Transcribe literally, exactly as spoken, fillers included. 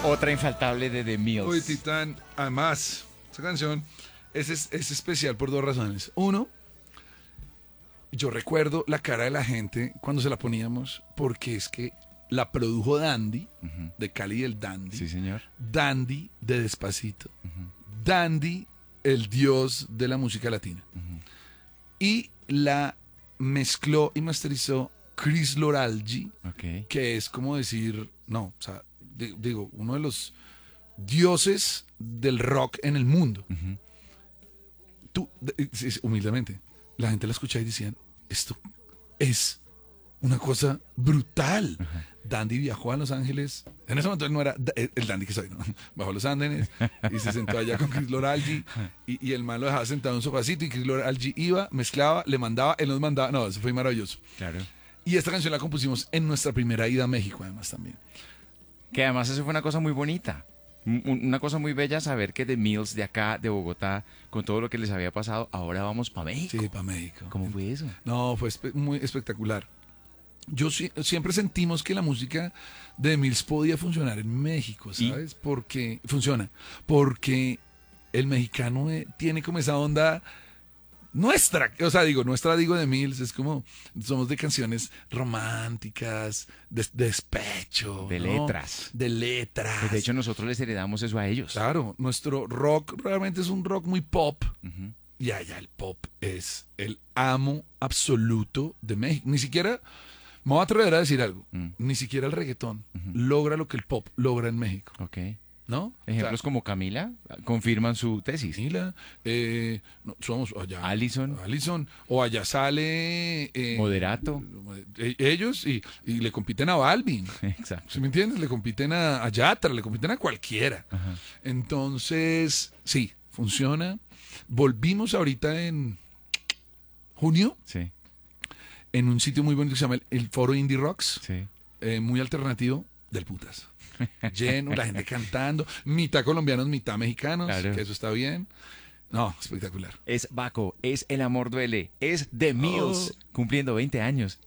Otra infaltable de The Mills. Uy, Titán, además, esa canción es, es, es especial por dos razones. Uno, yo recuerdo la cara de la gente cuando se la poníamos, porque es que la produjo Dandy, Uh-huh. de Cali del Dandy. Sí, señor. Dandy de Despacito. Uh-huh. Dandy, el dios de la música latina. Uh-huh. Y la mezcló y masterizó Chris Loralgi, Ok. que es como decir, no, o sea, di- digo, uno de los dioses del rock en el mundo. Uh-huh. Tú, de- sí, sí, humildemente, la gente la escuchaba y decían, esto es una cosa brutal. Ajá. Dandy viajó a Los Ángeles, en ese momento él no era da- el el Dandy que soy, ¿no? Bajó a Los Andes y se sentó allá con Chris Loralgi y, y el man lo dejaba sentado en un sofacito y Chris Loralgi iba, mezclaba, le mandaba, él nos mandaba, no, eso fue maravilloso. Claro. Y esta canción la compusimos en nuestra primera ida a México, además, también. Que además eso fue una cosa muy bonita. Un- un- Una cosa muy bella saber que The Mills de acá, de Bogotá, con todo lo que les había pasado, ahora vamos para México. Sí, para México. ¿Cómo fue eso? No, fue espe- muy espectacular. Yo sí- siempre sentimos que la música de Mills podía funcionar en México, ¿Y? ¿sabes? Porque funciona. Porque el mexicano eh, tiene como esa onda nuestra. O sea, digo, nuestra, digo, de Mills, es como, somos de canciones románticas, de, de despecho. De ¿no? letras. De letras. Pues de hecho nosotros les heredamos eso a ellos. Claro, nuestro rock realmente es un rock muy pop. Ujú. Y allá el pop es el amo absoluto de México. Ni siquiera, me voy a atrever a decir algo, Mm. ni siquiera el reggaetón Ujú. logra lo que el pop logra en México, Ok. ¿no? Ejemplos como Camila confirman su tesis. Camila, eh, no, somos allá. Allison. Allison, o allá sale... eh, Moderato. eh, ellos y, y le compiten a Balvin. Exacto. ¿Sí me entiendes? Le compiten a, a Yatra, le compiten a cualquiera. Ajá. Entonces, sí, funciona. Volvimos ahorita en junio Sí, en un sitio muy bonito que se llama el, el Foro Indie Rocks, sí. eh, muy alternativo, del putas. Lleno, la gente cantando, mitad colombianos, mitad mexicanos, Claro. que eso está bien. No, espectacular. Es Baco, es El Amor Duele, es The Mills, Oh. cumpliendo veinte años